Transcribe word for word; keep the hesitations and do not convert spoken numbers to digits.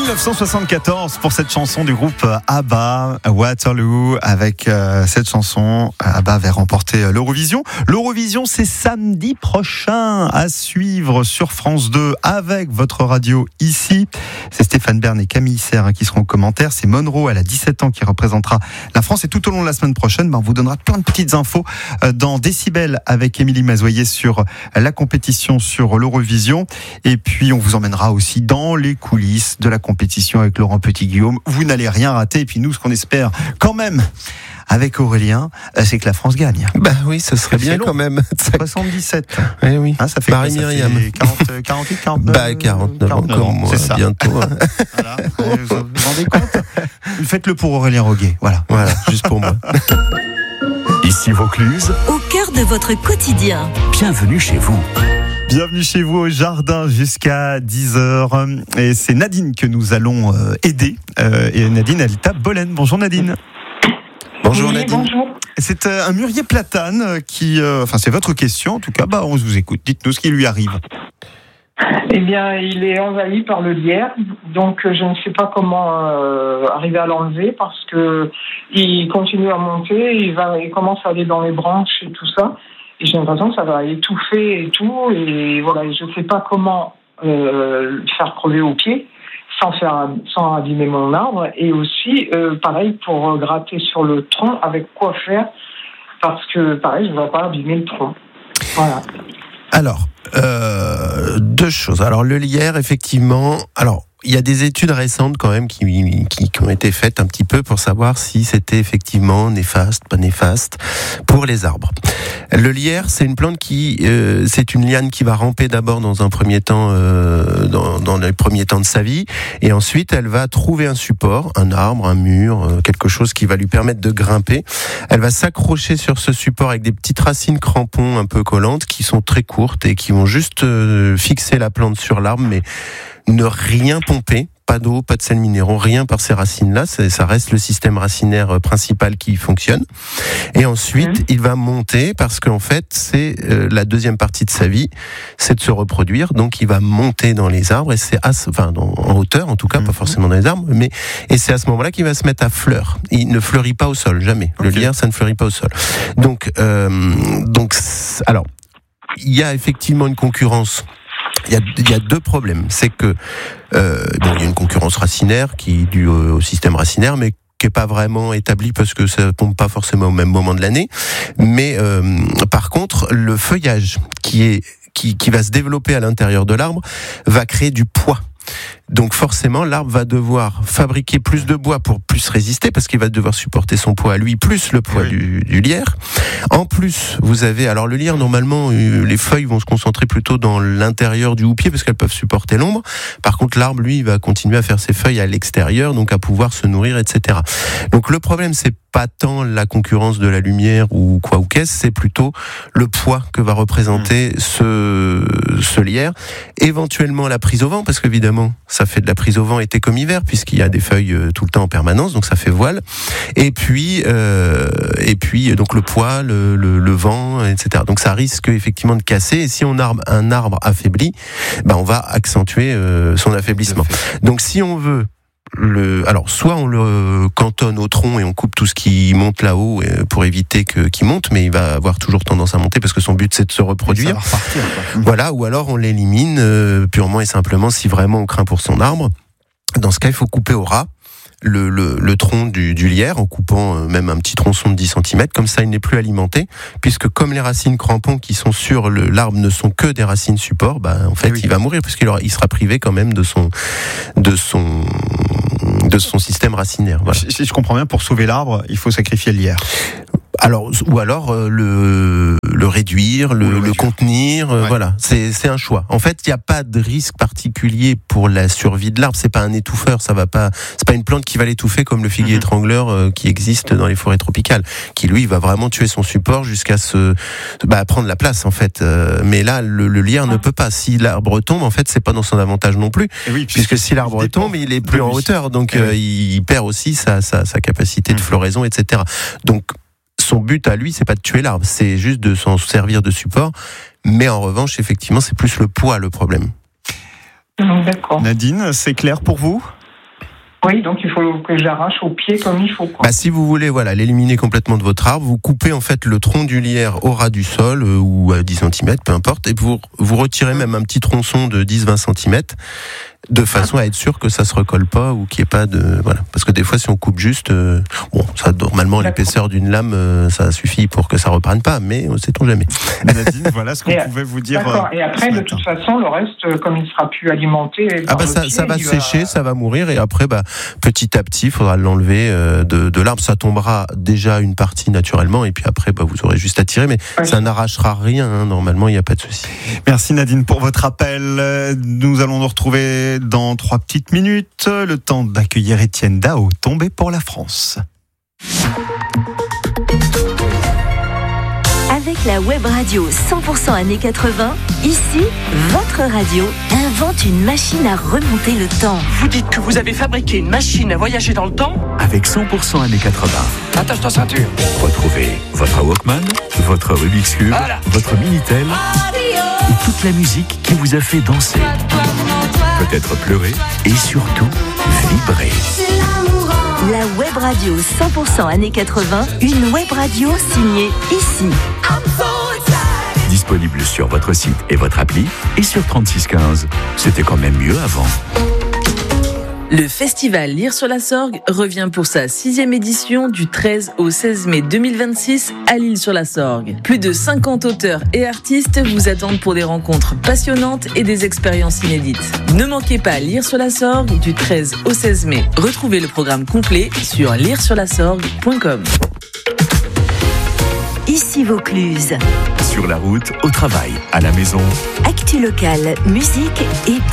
dix-neuf cent soixante-quatorze pour cette chanson du groupe ABBA, Waterloo. Avec euh, cette chanson, ABBA avait remporté l'Eurovision. L'Eurovision, c'est samedi prochain à suivre sur France deux avec votre radio ici. C'est Stéphane Bern et Camille Serre qui seront en commentaire. C'est Monroe, elle a dix-sept ans, qui représentera la France. Et tout au long de la semaine prochaine, ben, on vous donnera plein de petites infos dans Décibel avec Émilie Mazoyer sur la compétition sur l'Eurovision. Et puis, on vous emmènera aussi dans les coulisses de la compétition avec Laurent Petit-Guillaume. Vous n'allez rien rater. Et puis nous, ce qu'on espère quand même avec Aurélien, c'est que la France gagne. Bah oui, ce serait bien quand même. soixante-dix-sept. Eh oui. Hein, ça fait Marie-Myriam. quarante, quarante-huit, quarante-neuf. Bah quarante-neuf ans comme moi, c'est ça. bientôt. Voilà. Vous vous rendez compte ? Faites-le pour Aurélien Roguet. Voilà. Voilà, juste pour moi. Ici Vaucluse, au cœur de votre quotidien. Bienvenue chez vous. Bienvenue chez vous au jardin jusqu'à dix heures. Et c'est Nadine que nous allons euh, aider. Euh, et Nadine, elle est à Bolène. Bonjour Nadine. Bonjour oui, Nadine. Bonjour. C'est euh, un mûrier platane qui... Euh, enfin, c'est votre question. En tout cas, bah, on vous écoute. Dites-nous ce qui lui arrive. Eh bien, il est envahi par le lierre, donc je ne sais pas comment euh, arriver à l'enlever parce que il continue à monter, il va, il commence à aller dans les branches et tout ça. Et j'ai l'impression que ça va étouffer et tout. Et voilà, je ne sais pas comment euh, le faire crever au pied sans faire, sans abîmer mon arbre. Et aussi, euh, pareil, pour gratter sur le tronc, avec quoi faire, parce que pareil, je ne vais pas abîmer le tronc. Voilà. Alors, euh, deux choses. Alors, le lierre, effectivement... Alors, il y a des études récentes quand même qui, qui, qui ont été faites un petit peu pour savoir si c'était effectivement néfaste, pas néfaste pour les arbres. Le lierre, c'est une plante qui, euh, c'est une liane qui va ramper d'abord dans un premier temps, euh, dans, dans les premiers temps de sa vie, et ensuite elle va trouver un support, un arbre, un mur, euh, quelque chose qui va lui permettre de grimper. Elle va s'accrocher sur ce support avec des petites racines crampons un peu collantes qui sont très courtes et qui vont juste euh, fixer la plante sur l'arbre, mais ne rien pomper, pas d'eau, pas de sels minéraux, rien par ces racines-là, ça reste le système racinaire principal qui fonctionne. Et ensuite, mmh. il va monter parce qu'en fait, c'est euh, la deuxième partie de sa vie, c'est de se reproduire. Donc, il va monter dans les arbres et c'est à, enfin, dans, en hauteur en tout cas, mmh. pas forcément dans les arbres, mais et c'est à ce moment-là qu'il va se mettre à fleur. Il ne fleurit pas au sol, jamais. Okay. Le lierre, ça ne fleurit pas au sol. Donc, euh, donc, alors, il y a effectivement une concurrence. Il y a, il y a deux problèmes. C'est que euh, bon, il y a une concurrence racinaire qui est due au, au système racinaire, mais qui est pas vraiment établie parce que ça tombe pas forcément au même moment de l'année. Mais euh, par contre, le feuillage qui est qui, qui va se développer à l'intérieur de l'arbre va créer du poids. Donc forcément, l'arbre va devoir fabriquer plus de bois pour plus résister, parce qu'il va devoir supporter son poids à lui, plus le poids oui. du, du lierre. En plus, vous avez... Alors le lierre, normalement, les feuilles vont se concentrer plutôt dans l'intérieur du houppier, parce qu'elles peuvent supporter l'ombre. Par contre, l'arbre, lui, il va continuer à faire ses feuilles à l'extérieur, donc à pouvoir se nourrir, et cetera. Donc le problème, c'est pas tant la concurrence de la lumière ou quoi ou qu'est-ce, c'est plutôt le poids que va représenter mmh. ce, ce lierre. Éventuellement la prise au vent, parce qu'évidemment, ça fait de la prise au vent été comme hiver, puisqu'il y a des feuilles tout le temps en permanence, donc ça fait voile. Et puis, euh, et puis donc le poids, le, le, le vent, et cetera. Donc ça risque effectivement de casser. Et si on a un arbre affaibli, ben on va accentuer euh, son affaiblissement. Donc si on veut Le, alors soit on le cantonne au tronc et on coupe tout ce qui monte là-haut pour éviter que qu'il monte, mais il va avoir toujours tendance à monter parce que son but c'est de se reproduire. Repartir, voilà, ou alors on l'élimine euh, purement et simplement si vraiment on craint pour son arbre. Dans ce cas, il faut couper au ras le, le, le tronc du, du lierre en coupant euh, même un petit tronçon de dix centimètres, comme ça il n'est plus alimenté, puisque comme les racines crampons qui sont sur le, l'arbre ne sont que des racines support, bah, en fait oui. il va mourir puisqu'il aura, il sera privé quand même de son, de son, de son système racinaire. Voilà. Si je comprends bien, pour sauver l'arbre, il faut sacrifier le lierre. Alors, ou alors euh, le, le réduire, le, le, réduire. le contenir, euh, ouais. voilà, c'est, c'est un choix. En fait, il n'y a pas de risque particulier pour la survie de l'arbre. C'est pas un étouffeur, ça va pas. C'est pas une plante qui va l'étouffer comme le figuier mm-hmm. étrangleur euh, qui existe dans les forêts tropicales, qui lui va vraiment tuer son support jusqu'à se bah, prendre la place en fait. Euh, mais là, le, le lierre ah. ne peut pas. Si l'arbre tombe, en fait, c'est pas dans son avantage non plus, oui, puisque, puisque si l'arbre tombe, il est plus en hauteur, donc euh, oui. il perd aussi sa sa, sa capacité mm-hmm. de floraison, et cetera. Donc son but à lui, c'est pas de tuer l'arbre, c'est juste de s'en servir de support. Mais en revanche, effectivement, c'est plus le poids le problème. D'accord. Nadine, c'est clair pour vous ? Oui, donc il faut que j'arrache au pied comme il faut. Quoi. Bah, si vous voulez, voilà, l'éliminer complètement de votre arbre, vous coupez en fait le tronc du lierre au ras du sol euh, ou à dix centimètres, peu importe, et vous vous retirez même un petit tronçon de dix à vingt centimètres. De façon à être sûr que ça se recolle pas ou qu'il n'y ait pas de voilà, parce que des fois si on coupe juste, euh, bon, ça normalement l'épaisseur d'une lame, euh, ça suffit pour que ça reprenne pas, mais on sait-on jamais. Nadine, voilà ce qu'on Et, pouvait vous dire. D'accord. Et après, de toute façon, le reste, comme il sera plus alimenté, Ah bah ça, pied, ça va il sécher, va... ça va mourir et après bah petit à petit, il faudra l'enlever euh, de, de l'arbre. Ça tombera déjà une partie naturellement et puis après bah vous aurez juste à tirer, mais oui. Ça n'arrachera rien. Hein, normalement, il n'y a pas de souci. Merci Nadine pour votre appel. Nous allons nous retrouver dans trois petites minutes, le temps d'accueillir Étienne Dao, tombé pour la France. Avec la web radio cent pour cent années quatre-vingts, ici, votre radio invente une machine à remonter le temps. Vous dites que vous avez fabriqué une machine à voyager dans le temps ? Avec cent pour cent années quatre-vingts. Attache ta ceinture. Retrouvez votre Walkman, votre Rubik's Cube, voilà. Votre Minitel et toute la musique qui vous a fait danser, peut-être pleurer et surtout vibrer. La web radio cent pour cent années quatre-vingts, une web radio signée ici. Disponible sur votre site et votre appli et sur trente-six quinze. C'était quand même mieux avant. Le festival Lire sur la Sorgue revient pour sa sixième édition du treize au seize mai deux mille vingt-six à L'Isle-sur-la-Sorgue. Plus de cinquante auteurs et artistes vous attendent pour des rencontres passionnantes et des expériences inédites. Ne manquez pas Lire sur la Sorgue du treize au seize mai. Retrouvez le programme complet sur lire sur la sorgue point com. Ici Vaucluse. Sur la route, au travail, à la maison. Actu locale, musique et